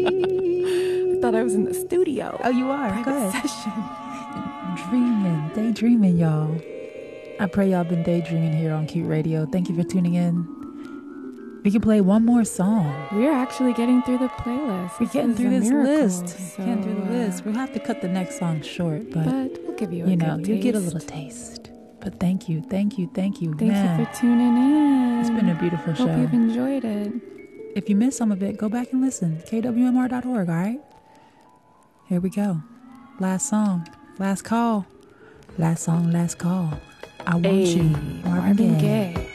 I thought I was in the studio. Oh, you are. Private Go ahead. session. Daydreaming, y'all. I pray y'all been daydreaming here on Cute Radio. Thank you for tuning in. We can play one more song. We're actually getting through the playlist. We're getting through this list. So, Getting through the list. We'll have to cut the next song short, but we'll give you a you'll taste. get a little taste. But thank you. Thank you Man, for tuning in. it's been a beautiful show. Hope you've enjoyed it. If you missed some of it, go back and listen. kwmr.org, all right? Here we go. Last song. Last call. Last song, last call. I Want You. Marvin Gaye.